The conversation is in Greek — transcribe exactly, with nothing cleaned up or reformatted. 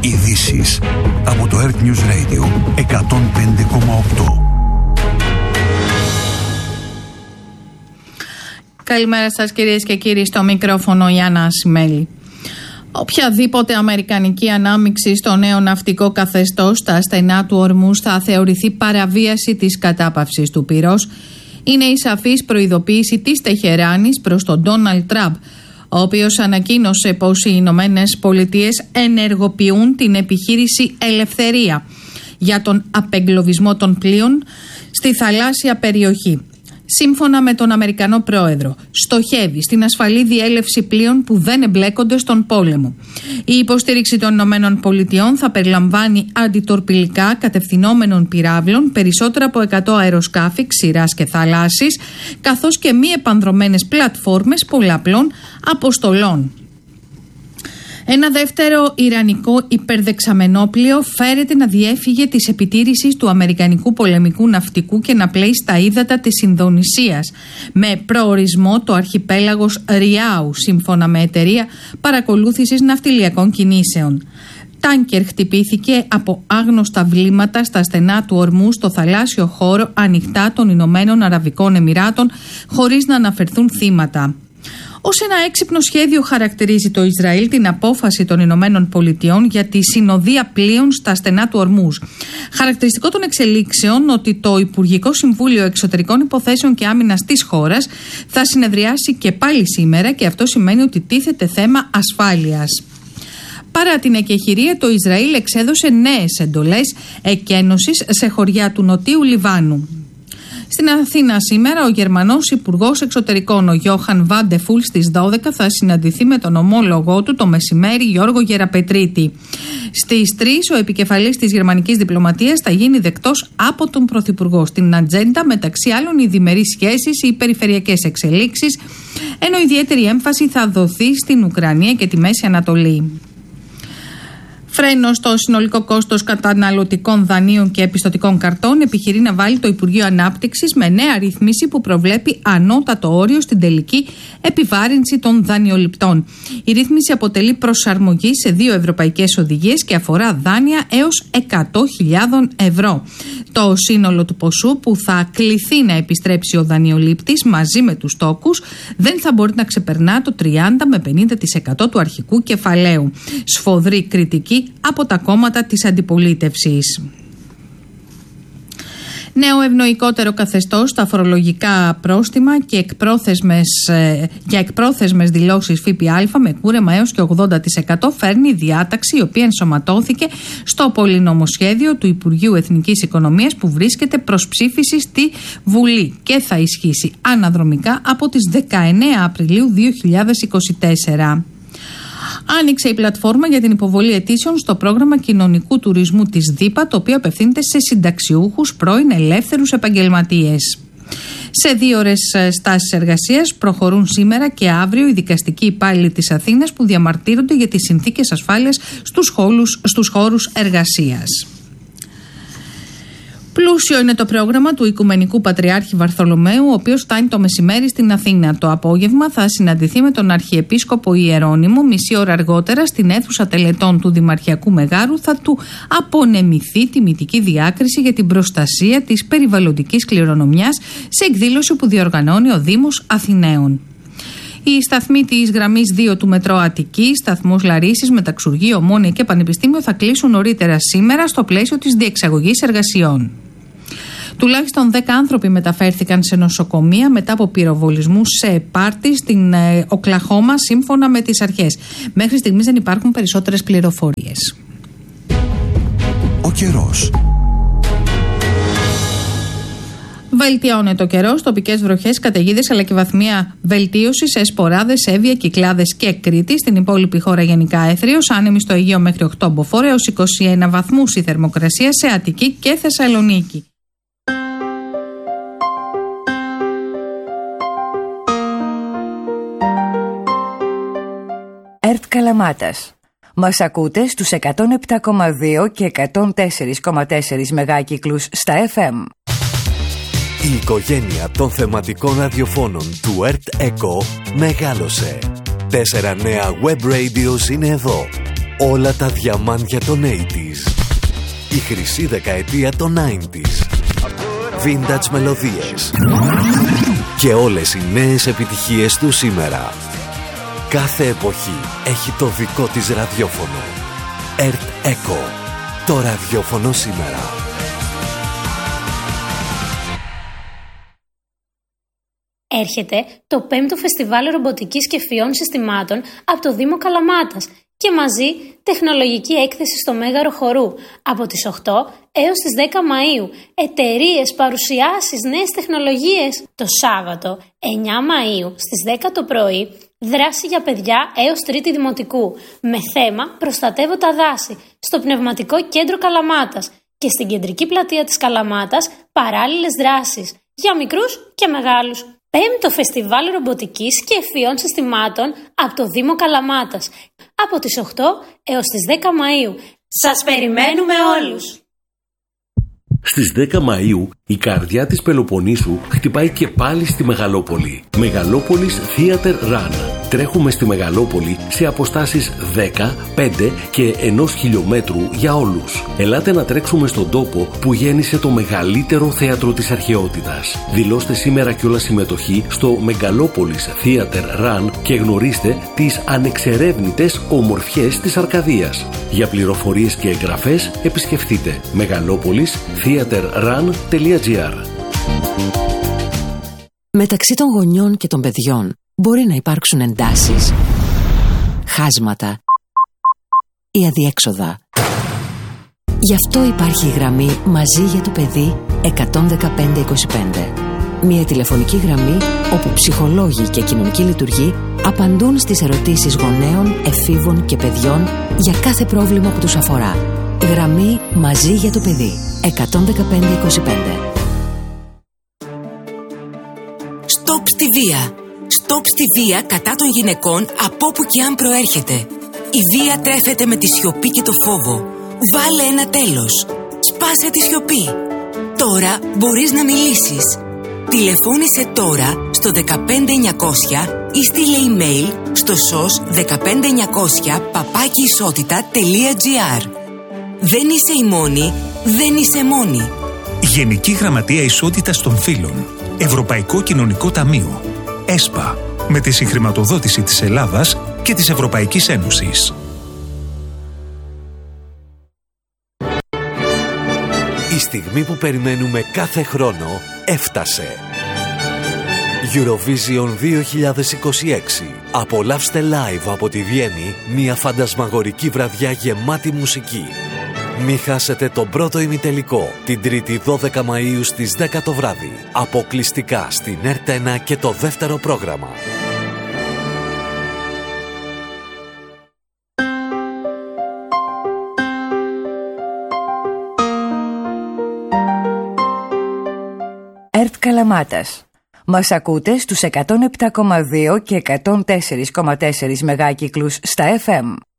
Ειδήσεις από το Earth News Radio εκατόν πέντε κόμμα οκτώ. Καλημέρα σας κυρίες και κύριοι, στο μικρόφωνο Γιάννα Ασημέλη. Οποιαδήποτε αμερικανική ανάμειξη στο νέο ναυτικό καθεστώς στα στενά του Ορμούζ θα θεωρηθεί παραβίαση της κατάπαυσης του πυρός. Είναι η σαφής προειδοποίηση της Τεχεράνης προς τον Ντόναλντ Τραμπ, ο οποίος ανακοίνωσε πως οι Ηνωμένες Πολιτείες ενεργοποιούν την επιχείρηση Ελευθερία για τον απεγκλωβισμό των πλοίων στη θαλάσσια περιοχή. Σύμφωνα με τον Αμερικανό πρόεδρο, στοχεύει στην ασφαλή διέλευση πλοίων που δεν εμπλέκονται στον πόλεμο. Η υποστήριξη των Ηνωμένων Πολιτειών θα περιλαμβάνει αντιτορπιλικά κατευθυνόμενων πυράβλων, περισσότερα από εκατό αεροσκάφη ξηράς και θαλάσσης, καθώς και μη επανδρωμένες πλατφόρμες πολλαπλών αποστολών. Ένα δεύτερο ιρανικό υπερδεξαμενόπλοιο φέρεται να διέφυγε της επιτήρησης του αμερικανικού πολεμικού ναυτικού και να πλέει στα ύδατα της Ινδονησίας, με προορισμό το αρχιπέλαγος Ριάου, σύμφωνα με εταιρεία παρακολούθησης ναυτιλιακών κινήσεων. Τάνκερ χτυπήθηκε από άγνωστα βλήματα στα στενά του Ορμού στο θαλάσσιο χώρο ανοιχτά των Ηνωμένων Αραβικών Εμιράτων, χωρίς να αναφερθούν θύματα. Ως ένα έξυπνο σχέδιο χαρακτηρίζει το Ισραήλ την απόφαση των Ηνωμένων Πολιτειών για τη συνοδεία πλοίων στα στενά του Ορμούζ. Χαρακτηριστικό των εξελίξεων ότι το Υπουργικό Συμβούλιο Εξωτερικών Υποθέσεων και Άμυνας της χώρας θα συνεδριάσει και πάλι σήμερα, και αυτό σημαίνει ότι τίθεται θέμα ασφάλειας. Παρά την εκεχηρία, το Ισραήλ εξέδωσε νέες εντολές εκένωσης σε χωριά του Νοτίου Λιβάνου. Στην Αθήνα σήμερα ο Γερμανός Υπουργός Εξωτερικών, ο Γιώχαν Βάντε Φούλ, στις δώδεκα θα συναντηθεί με τον ομόλογό του το μεσημέρι, Γιώργο Γεραπετρίτη. Στις τρεις ο επικεφαλής της γερμανικής διπλωματίας θα γίνει δεκτός από τον Πρωθυπουργό. Στην ατζέντα, μεταξύ άλλων, οι διμερείς σχέσεις, οι περιφερειακές εξελίξεις, ενώ ιδιαίτερη έμφαση θα δοθεί στην Ουκρανία και τη Μέση Ανατολή. Φρένο στο συνολικό κόστος καταναλωτικών δανείων και επιστωτικών καρτών επιχειρεί να βάλει το Υπουργείο Ανάπτυξης με νέα ρύθμιση που προβλέπει ανώτατο όριο στην τελική επιβάρυνση των δανειοληπτών. Η ρύθμιση αποτελεί προσαρμογή σε δύο ευρωπαϊκές οδηγίες και αφορά δάνεια έως εκατό χιλιάδες ευρώ. Το σύνολο του ποσού που θα κληθεί να επιστρέψει ο δανειολήπτης μαζί με τους τόκους δεν θα μπορεί να ξεπερνά το τριάντα με πενήντα τοις εκατό του αρχικού κεφαλαίου. Σφοδρή κριτική από τα κόμματα της αντιπολίτευσης. Νέο ευνοϊκότερο καθεστώς στα φορολογικά πρόστιμα και εκπρόθεσμες, ε, για εκπρόθεσμες δηλώσεις ΦΠΑ με κούρεμα έως και ογδόντα τοις εκατό φέρνει η διάταξη, η οποία ενσωματώθηκε στο πολυνομοσχέδιο του Υπουργείου Εθνικής Οικονομίας που βρίσκεται προς ψήφιση στη Βουλή και θα ισχύσει αναδρομικά από τις δεκαεννέα Απριλίου δύο χιλιάδες είκοσι τέσσερα. Άνοιξε η πλατφόρμα για την υποβολή αιτήσεων στο πρόγραμμα κοινωνικού τουρισμού της ΔΥΠΑ, το οποίο απευθύνεται σε συνταξιούχους, πρώην ελεύθερους επαγγελματίες. Σε δύο ώρες στάσεις εργασίας προχωρούν σήμερα και αύριο οι δικαστικοί υπάλληλοι της Αθήνας που διαμαρτύρονται για τις συνθήκες ασφάλειας στους χώρους, στους χώρους εργασίας. Πλούσιο είναι το πρόγραμμα του Οικουμενικού Πατριάρχη Βαρθολομαίου, ο οποίος φτάνει το μεσημέρι στην Αθήνα. Το απόγευμα θα συναντηθεί με τον Αρχιεπίσκοπο Ιερώνυμο. Μισή ώρα αργότερα, στην αίθουσα τελετών του Δημαρχιακού Μεγάρου, θα του απονεμηθεί τιμητική διάκριση για την προστασία της περιβαλλοντικής κληρονομιάς σε εκδήλωση που διοργανώνει ο Δήμος Αθηναίων. Οι σταθμοί της γραμμής δύο του Μετρό Αττική, σταθμός Λαρίσης, Μεταξουργείο, Ομόνια και Πανεπιστήμιο θα κλείσουν νωρίτερα σήμερα στο πλαίσιο της διεξαγωγής εργασιών. Τουλάχιστον δέκα άνθρωποι μεταφέρθηκαν σε νοσοκομεία μετά από πυροβολισμούς σε πάρτι στην ε, Οκλαχώμα, σύμφωνα με τις αρχές. Μέχρι στιγμής δεν υπάρχουν περισσότερες πληροφορίες. Ο καιρός. Βελτιώνεται ο καιρός, τοπικές βροχές, καταιγίδες αλλά και βαθμία βελτίωση σε Σποράδες, Εύβοια, Κυκλάδες και Κρήτη. Στην υπόλοιπη χώρα γενικά έθριος, άνεμη στο Αιγαίο μέχρι οκτώ μποφόρ έως είκοσι ένα βαθμούς η θερμοκρασία σε Αττική και Θεσσαλονίκη. Ερτ Καλαμάτας. Μας ακούτε στους εκατόν επτά κόμμα δύο και εκατόν τέσσερα κόμμα τέσσερα μεγάκυκλους στα εφ εμ. Η οικογένεια των θεματικών ραδιοφώνων του Earth Echo μεγάλωσε. Τέσσερα νέα web radios είναι εδώ. Όλα τα διαμάντια των ογδόντα. Η χρυσή δεκαετία των ενενήντα. Vintage μελωδίες. Και όλες οι νέες επιτυχίες του σήμερα. Κάθε εποχή έχει το δικό της ραδιόφωνο. Earth Echo. Το ραδιόφωνο σήμερα. Έρχεται το πέμπτο φεστιβάλ ρομποτικής και φυών συστημάτων από το Δήμο Καλαμάτας και μαζί τεχνολογική έκθεση στο Μέγαρο Χορού από τις οκτώ έως τις δέκα Μαΐου. Εταιρείες, παρουσιάσεις, νέες τεχνολογίες. Το Σάββατο εννιά Μαΐου στις δέκα το πρωί δράση για παιδιά έως τρίτη δημοτικού με θέμα «Προστατεύω τα δάση» στο Πνευματικό Κέντρο Καλαμάτας και στην Κεντρική Πλατεία της Καλαμάτας παράλληλες δράσεις για μικρούς και μεγάλους. Πέμπτο φεστιβάλ ρομποτικής και ευφυών συστημάτων από το Δήμο Καλαμάτας από τις οκτώ έως τις δέκα Μαΐου. Σας περιμένουμε όλους! Στις δέκα Μαΐου η καρδιά της Πελοποννήσου χτυπάει και πάλι στη Μεγαλόπολη. Μεγαλόπολης Theater Run. Τρέχουμε στη Μεγαλόπολη σε αποστάσεις δέκα, πέντε και ενός χιλιόμετρου για όλους. Ελάτε να τρέξουμε στον τόπο που γέννησε το μεγαλύτερο θέατρο της αρχαιότητας. Δηλώστε σήμερα κιόλας συμμετοχή στο Μεγαλόπολης Theater Run και γνωρίστε τις ανεξερεύνητες ομορφιές της Αρκαδίας. Για πληροφορίες και εγγραφές επισκεφτείτε μεγαλόπολης theater run τελεία gr. Μεταξύ των γονιών και των παιδιών μπορεί να υπάρξουν εντάσεις, χάσματα ή αδιέξοδα. Γι' αυτό υπάρχει η γραμμή Μαζί για το παιδί εκατόν δεκαπέντε είκοσι πέντε. Μια τηλεφωνική γραμμή όπου ψυχολόγοι και κοινωνικοί λειτουργοί απαντούν στις ερωτήσεις γονέων, εφήβων και παιδιών για κάθε πρόβλημα που τους αφορά. Γραμμή Μαζί για το παιδί εκατόν δεκαπέντε είκοσι πέντε. Stop στη βία. Stop στη βία κατά των γυναικών από όπου και αν προέρχεται. Η βία τρέφεται με τη σιωπή και το φόβο. Βάλε ένα τέλος. Σπάσε τη σιωπή. Τώρα μπορείς να μιλήσεις. Τηλεφώνησε τώρα στο δεκαπέντε εννιακόσια ή στείλε email στο σος δεκαπέντε εννιακόσια παπάκι ισότητα τελεία gr. Δεν είσαι η μόνη, δεν είσαι μόνη. Γενική Γραμματεία Ισότητας των Φύλων. Ευρωπαϊκό Κοινωνικό Ταμείο. ΕΣΠΑ. Με τη συγχρηματοδότηση της Ελλάδας και της Ευρωπαϊκής Ένωσης. Η στιγμή που περιμένουμε κάθε χρόνο έφτασε. Eurovision δύο χιλιάδες είκοσι έξι. Απολαύστε live από τη Βιέννη μια φαντασμαγορική βραδιά γεμάτη μουσική. Μη χάσετε τον πρώτο ημιτελικό την Τρίτη δώδεκα Μαΐου στις δέκα το βράδυ. Αποκλειστικά στην Ερτ ένα και το δεύτερο πρόγραμμα. Ερτ Καλαμάτας. Μας ακούτε στους εκατόν επτά κόμμα δύο και εκατόν τέσσερα κόμμα τέσσερα μεγάκυκλους στα εφ εμ.